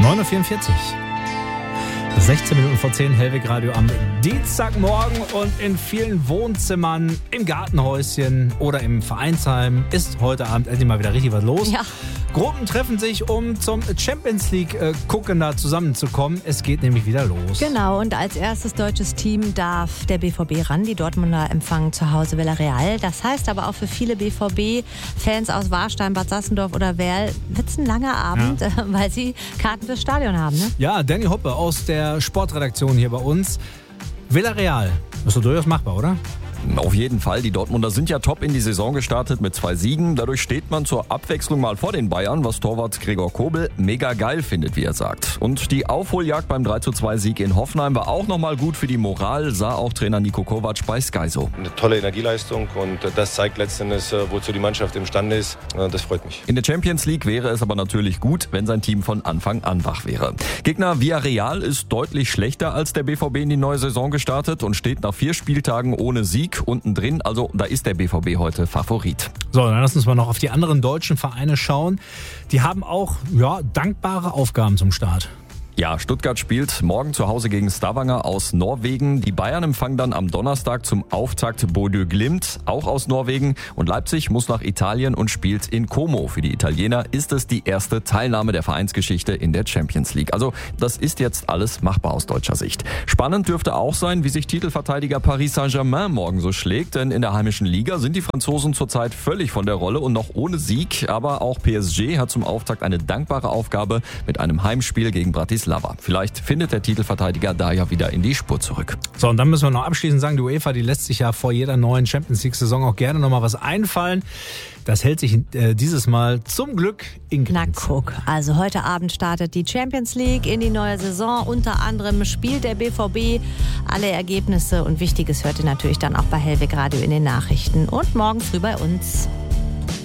9.44 Uhr. 16 Minuten vor 10, Hellweg Radio am Dienstagmorgen, und in vielen Wohnzimmern, im Gartenhäuschen oder im Vereinsheim ist heute Abend endlich mal wieder richtig was los. Ja. Gruppen treffen sich, um zum Champions League gucken, da zusammenzukommen. Es geht nämlich wieder los. Genau, und als erstes deutsches Team darf der BVB ran. Die Dortmunder empfangen zu Hause Villarreal. Das heißt aber auch für viele BVB-Fans aus Warstein, Bad Sassendorf oder Werl wird es ein langer Abend, weil sie Karten fürs Stadion haben. Ne? Ja, Danny Hoppe aus der Sportredaktion hier bei uns. Villarreal, ist doch durchaus machbar, oder? Auf jeden Fall. Die Dortmunder sind ja top in die Saison gestartet mit 2 Siegen. Dadurch steht man zur Abwechslung mal vor den Bayern, was Torwart Gregor Kobel mega geil findet, wie er sagt. Und die Aufholjagd beim 3:2-Sieg in Hoffenheim war auch nochmal gut für die Moral, sah auch Trainer Niko Kovac bei Sky so. Eine tolle Energieleistung, und das zeigt letztendlich, wozu die Mannschaft imstande ist. Das freut mich. In der Champions League wäre es aber natürlich gut, wenn sein Team von Anfang an wach wäre. Gegner Villarreal ist deutlich schlechter als der BVB in die neue Saison gestartet und steht nach 4 Spieltagen ohne Sieg unten drin. Also da ist der BVB heute Favorit. So, dann lass uns mal noch auf die anderen deutschen Vereine schauen. Die haben auch dankbare Aufgaben zum Start. Ja, Stuttgart spielt morgen zu Hause gegen Stavanger aus Norwegen. Die Bayern empfangen dann am Donnerstag zum Auftakt Bodø Glimt, auch aus Norwegen. Und Leipzig muss nach Italien und spielt in Como. Für die Italiener ist es die erste Teilnahme der Vereinsgeschichte in der Champions League. Also das ist jetzt alles machbar aus deutscher Sicht. Spannend dürfte auch sein, wie sich Titelverteidiger Paris Saint-Germain morgen so schlägt. Denn in der heimischen Liga sind die Franzosen zurzeit völlig von der Rolle und noch ohne Sieg. Aber auch PSG hat zum Auftakt eine dankbare Aufgabe mit einem Heimspiel gegen Bratislava. Vielleicht findet der Titelverteidiger da ja wieder in die Spur zurück. So, und dann müssen wir noch abschließend sagen, die UEFA, die lässt sich ja vor jeder neuen Champions League-Saison auch gerne nochmal was einfallen. Das hält sich dieses Mal zum Glück in Grenzen. Na guck, also heute Abend startet die Champions League in die neue Saison. Unter anderem spielt der BVB. Alle Ergebnisse und Wichtiges hört ihr natürlich dann auch bei Hellweg Radio in den Nachrichten und morgen früh bei uns.